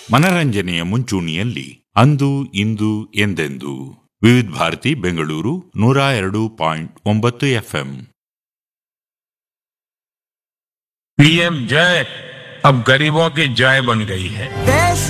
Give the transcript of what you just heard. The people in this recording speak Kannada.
ಮನರಂಜನೆಯ ಮುಂಚೂಣಿಯಲ್ಲಿ ಅಂದು ಇಂದು ಎಂದೆಂದು ವಿವಿಧ ಭಾರತಿ ಬೆಂಗಳೂರು 102.9 FM। पीएम जय अब गरीबों की जय बन गई है।